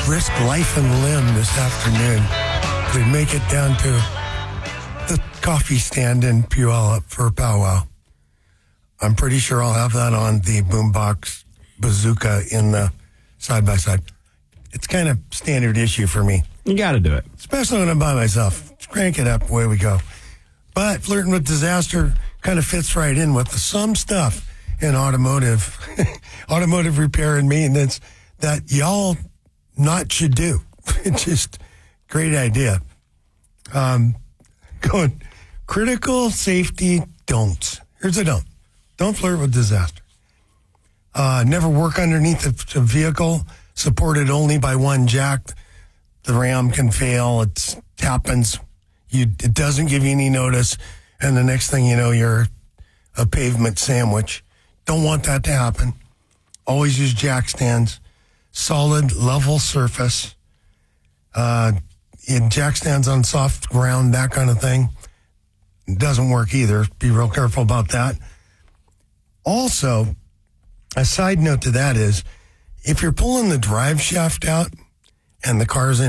risk life and limb this afternoon to make it down to the coffee stand in Puyallup for a powwow. I'm pretty sure I'll have that on the boombox bazooka in the side-by-side. It's kind of standard issue for me. You got to do it. Especially when I'm by myself. Crank it up, away we go. But Flirting with Disaster kind of fits right in with some stuff in automotive repair and maintenance that y'all not should do. It's just great idea. Going critical safety don'ts. Here's a don't. Don't flirt with disaster. Never work underneath a vehicle supported only by one jack. The ram can fail. It happens. It doesn't give you any notice. And the next thing you know, you're a pavement sandwich. Don't want that to happen. Always use jack stands. Solid, level surface. Jack stands on soft ground, that kind of thing. It doesn't work either. Be real careful about that. Also, a side note to that is, if you're pulling the drive shaft out and the car's in